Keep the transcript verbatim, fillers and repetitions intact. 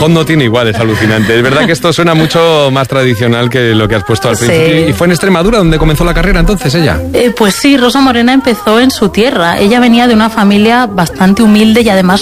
Gijón no tiene igual, es alucinante. Es verdad que esto suena mucho más tradicional que lo que has puesto al Sí. principio. ¿Y fue en Extremadura donde comenzó la carrera entonces ella? Eh, pues sí, Rosa Morena empezó en su tierra. Ella venía de una familia bastante humilde y además